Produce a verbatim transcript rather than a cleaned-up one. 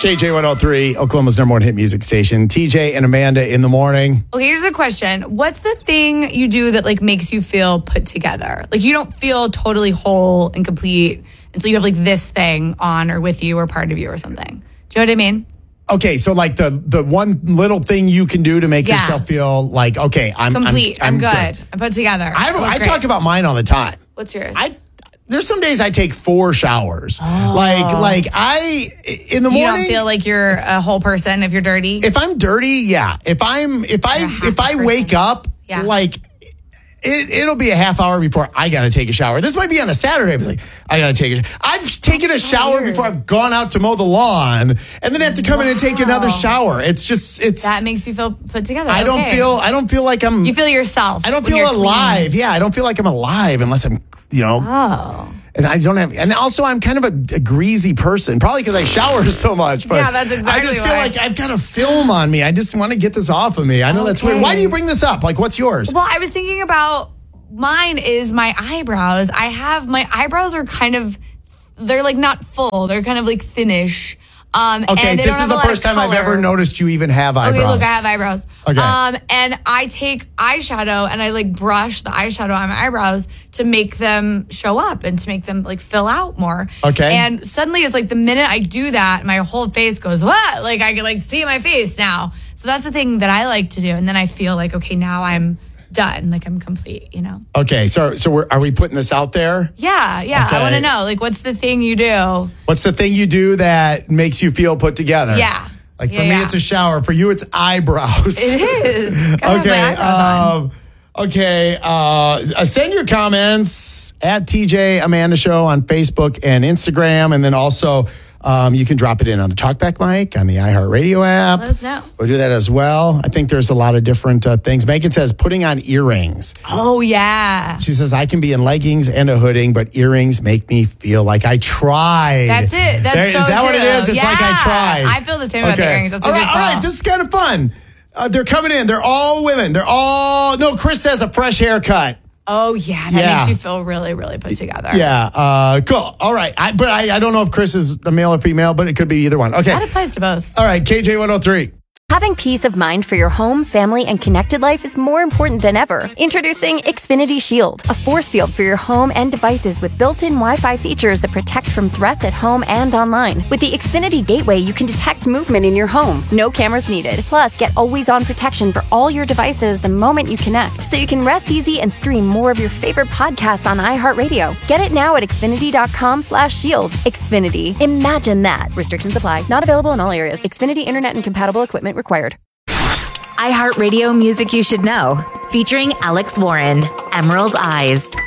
K J one oh three, Oklahoma's number one hit music station. T J and Amanda in the morning. Okay, here's a question. What's the thing you do that like makes you feel put together? Like you don't feel totally whole and complete until you have like this thing on or with you or part of you or something. Do you know what I mean? Okay, so like the the one little thing you can do to make Yeah. yourself feel like, okay, I'm Complete. I'm, I'm, good. I'm put together. I, look I great. talk about mine all the time. What's yours? I There's some days I take four showers. Oh. Like, like I, in the you morning. don't feel like you're a whole person if you're dirty? If I'm dirty, yeah. If I'm, if I, You're a half if I person. wake up, Yeah. like, it, it'll be a half hour before I gotta take a shower. This might be on a Saturday. I'll be like, I gotta take a shower. I've taken a shower weird. before I've gone out to mow the lawn and then have to come in and take another Wow. shower. It's just, it's, That makes you feel put together. I don't Okay. feel, I don't feel like I'm, You feel yourself. I don't when feel you're clean. alive. Yeah, I don't feel like I'm alive unless I'm, you know. Oh. And I don't have, and also I'm kind of a, a greasy person, probably because I shower so much. But Yeah, that's I exactly just feel why. like I've got a film on me. I just want to get this off of me. I know that's weird. Okay. Why do you bring this up? Like, what's yours? Well, I was thinking about mine is my eyebrows. I have my eyebrows are kind of they're like not full. They're kind of like thinnish. Um, okay, and they this don't is have the a lot first of time I've color. ever noticed you even have eyebrows. Okay, look, I have eyebrows. Okay. Um, and I take eyeshadow and I like brush the eyeshadow on my eyebrows to make them show up and to make them like fill out more. Okay. And suddenly it's like the minute I do that, my whole face goes, what? Like I can like see my face now. So that's the thing that I like to do. And then I feel like, okay, now I'm done. Like I'm complete, you know? Okay, so so we're, are we putting this out there? Yeah, yeah. Okay. I want to know, like, what's the thing you do? What's the thing you do that makes you feel put together? Yeah. Like for Yeah, me, yeah. it's a shower. For you, it's eyebrows. It is. Gotta have my Okay. eyebrows on. Um, okay. Uh, send your comments at T J Amanda Show on Facebook and Instagram. And then also um, you can drop it in on the Talkback mic on the iHeartRadio app. Let us know. We'll do that as well. I think there's a lot of different uh, things. Megan says putting on earrings. Oh, yeah. She says, I can be in leggings and a hooding, but earrings make me feel like I tried. That's it. That's There- so Is that what it true. is? It's Yeah. like I tried. I feel the same about the earrings. That's a all good right, all call. right. This is kind of fun. Uh, they're coming in. They're all women. They're all, no, Chris has a fresh haircut. Oh, yeah. That Yeah. makes you feel really, really put together. Yeah. Uh, cool. All right. I, but I, I don't know if Chris is a male or female, but it could be either one. Okay. That applies to both. All right. K J one oh three. Having peace of mind for your home, family, and connected life is more important than ever. Introducing Xfinity Shield, a force field for your home and devices with built-in Wi-Fi features that protect from threats at home and online. With the Xfinity Gateway, you can detect movement in your home. No cameras needed. Plus, get always-on protection for all your devices the moment you connect, so you can rest easy and stream more of your favorite podcasts on iHeartRadio. Get it now at Xfinity.com slash shield. Xfinity. Imagine that. Restrictions apply. Not available in all areas. Xfinity Internet and compatible equipment required. iHeartRadio Music You Should Know, featuring Alex Warren, Emerald Eyes.